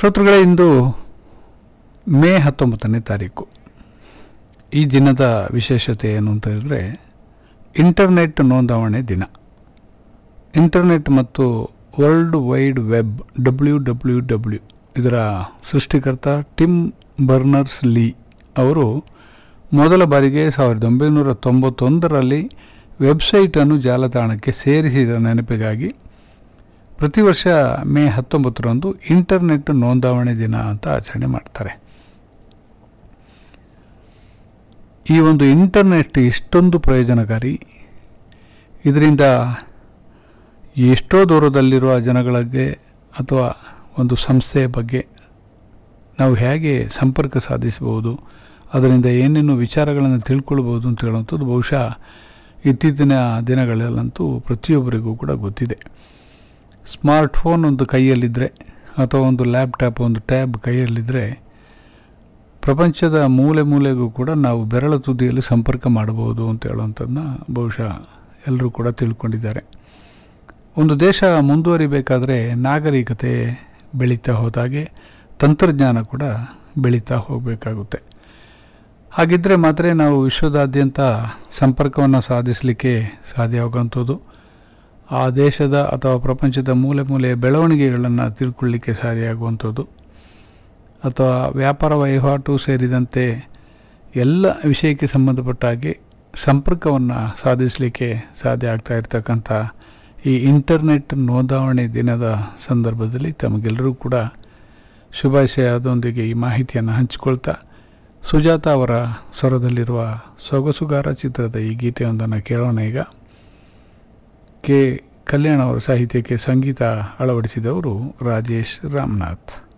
ಶ್ರೋತೃಗಳೇ, ಇಂದು ಮೇ 19ನೇ ತಾರೀಕು. ಈ ದಿನದ ವಿಶೇಷತೆ ಏನು ಅಂತ ಹೇಳಿದ್ರೆ ಇಂಟರ್ನೆಟ್ ನೋಂದಾವಣೆ ದಿನ. ಇಂಟರ್ನೆಟ್ ಮತ್ತು ವರ್ಲ್ಡ್ ವೈಡ್ ವೆಬ್ WWW ಇದರ ಸೃಷ್ಟಿಕರ್ತ ಟಿಮ್ ಬರ್ನರ್ಸ್ ಲೀ ಅವರು ಮೊದಲ ಬಾರಿಗೆ 1991ರಲ್ಲಿ ವೆಬ್ಸೈಟನ್ನು ಜಾಲತಾಣಕ್ಕೆ ಸೇರಿಸಿದ ನೆನಪಿಗಾಗಿ ಪ್ರತಿ ವರ್ಷ ಮೇ 19ರಂದು ಇಂಟರ್ನೆಟ್ ನೋಂದಾವಣೆ ದಿನ ಅಂತ ಆಚರಣೆ ಮಾಡ್ತಾರೆ. ಈ ಒಂದು ಇಂಟರ್ನೆಟ್ ಎಷ್ಟೊಂದು ಪ್ರಯೋಜನಕಾರಿ, ಇದರಿಂದ ಎಷ್ಟೋ ದೂರದಲ್ಲಿರುವ ಜನಗಳಿಗೆ ಅಥವಾ ಒಂದು ಸಂಸ್ಥೆಯ ಬಗ್ಗೆ ನಾವು ಹೇಗೆ ಸಂಪರ್ಕ ಸಾಧಿಸಬಹುದು, ಅದರಿಂದ ಏನೇನು ವಿಚಾರಗಳನ್ನು ತಿಳ್ಕೊಳ್ಬೋದು ಅಂತ ಹೇಳುವಂಥದ್ದು ಬಹುಶಃ ಇತ್ತೀಚಿನ ದಿನಗಳಲ್ಲಂತೂ ಪ್ರತಿಯೊಬ್ಬರಿಗೂ ಕೂಡ ಗೊತ್ತಿದೆ. ಸ್ಮಾರ್ಟ್ಫೋನ್ ಒಂದು ಕೈಯಲ್ಲಿದ್ದರೆ ಅಥವಾ ಒಂದು ಲ್ಯಾಪ್ಟಾಪ್, ಒಂದು ಟ್ಯಾಬ್ ಕೈಯಲ್ಲಿದ್ದರೆ ಪ್ರಪಂಚದ ಮೂಲೆ ಮೂಲೆಗೂ ಕೂಡ ನಾವು ಬೆರಳ ತುದಿಯಲ್ಲಿ ಸಂಪರ್ಕ ಮಾಡಬಹುದು ಅಂತ ಹೇಳುವಂಥದ್ದನ್ನ ಬಹುಶಃ ಎಲ್ಲರೂ ಕೂಡ ತಿಳ್ಕೊಂಡಿದ್ದಾರೆ. ಒಂದು ದೇಶ ಮುಂದುವರಿಬೇಕಾದ್ರೆ ನಾಗರಿಕತೆ ಬೆಳೀತಾ ಹೋದಾಗೆ ತಂತ್ರಜ್ಞಾನ ಕೂಡ ಬೆಳೀತಾ ಹೋಗಬೇಕಾಗುತ್ತೆ. ಹಾಗಿದ್ದರೆ ಮಾತ್ರ ನಾವು ವಿಶ್ವದಾದ್ಯಂತ ಸಂಪರ್ಕವನ್ನು ಸಾಧಿಸಲಿಕ್ಕೆ ಸಾಧ್ಯವಾಗುವಂಥದ್ದು, ಆ ದೇಶದ ಅಥವಾ ಪ್ರಪಂಚದ ಮೂಲೆ ಮೂಲೆಯ ಬೆಳವಣಿಗೆಗಳನ್ನು ತಿಳ್ಕೊಳ್ಳಿಕ್ಕೆ ಸಾಧ್ಯವಾಗುವಂಥದ್ದು, ಅಥವಾ ವ್ಯಾಪಾರ ವಹಿವಾಟು ಸೇರಿದಂತೆ ಎಲ್ಲ ವಿಷಯಕ್ಕೆ ಸಂಬಂಧಪಟ್ಟ ಹಾಗೆ ಸಂಪರ್ಕವನ್ನು ಸಾಧಿಸಲಿಕ್ಕೆ ಸಾಧ್ಯ ಆಗ್ತಾ ಇರ್ತಕ್ಕಂಥ ಈ ಇಂಟರ್ನೆಟ್ ನೋಂದಾವಣೆ ದಿನದ ಸಂದರ್ಭದಲ್ಲಿ ತಮಗೆಲ್ಲರೂ ಕೂಡ ಶುಭಾಶಯದೊಂದಿಗೆ ಈ ಮಾಹಿತಿಯನ್ನು ಹಂಚಿಕೊಳ್ತಾ, ಸುಜಾತ ಅವರ ಸ್ವರದಲ್ಲಿರುವ ಸೊಗಸುಗಾರ ಚಿತ್ರದ ಈ ಗೀತೆಯೊಂದನ್ನು ಕೇಳೋಣ. ಈಗ ಕೆ ಕಲ್ಯಾಣ್ ಅವರ ಸಾಹಿತ್ಯಕ್ಕೆ ಸಂಗೀತ ಅಳವಡಿಸಿದವರು ರಾಜೇಶ್ ರಾಮನಾಥ್.